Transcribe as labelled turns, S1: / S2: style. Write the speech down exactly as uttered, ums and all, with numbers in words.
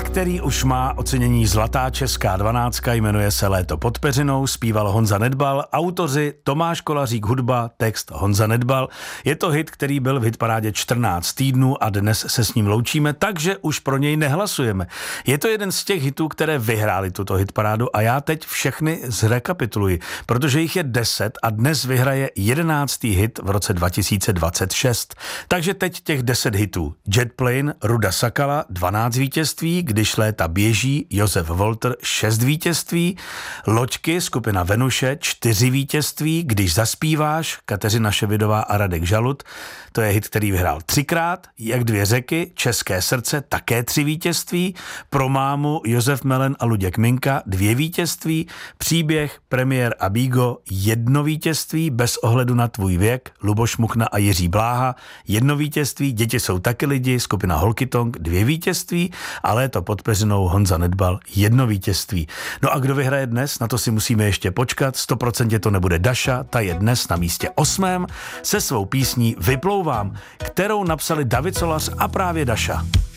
S1: který už má ocenění Zlatá česká dvanáctka, jmenuje se Léto pod peřinou, zpíval Honza Nedbal, autoři Tomáš Kolařík, hudba, text Honza Nedbal. Je to hit, který byl v hitparádě čtrnáct týdnů a dnes se s ním loučíme, takže už pro něj nehlasujeme. Je to jeden z těch hitů, které vyhrály tuto hitparádu a já teď všechny zrekapituluji, protože jich je deset a dnes vyhraje jedenáctý hit v roce dva tisíce dvacet šest. Takže teď těch deset hitů. Jet Plane, Ruda Sakala, dvanáct vítězství, Když léta běží, Josef Volter, šest vítězství, Loďky, skupina Venuše, čtyři vítězství, Když zaspíváš, Kateřina Ševidová a Radek Žalud, to je hit, který vyhrál třikrát, Jak dvě řeky, České srdce, také tři vítězství, Pro mámu, Josef Melen a Luděk Minka, dvě vítězství, Příběh, Premiér a Bígo, jedno vítězství, Bez ohledu na tvůj věk, Luboš Muchna a Jiří Bláha, jedno vítězství, Děti jsou taky lidi, skupina Holkytong, dvě vítězství a Léto pod peřinou Honza Nedbal, jedno vítězství. No a kdo vyhraje dnes, na to si musíme ještě počkat, sto procent to nebude Daša, ta je dnes na místě osmém se svou písní Vyplouvám, kterou napsali David Solař a právě Daša.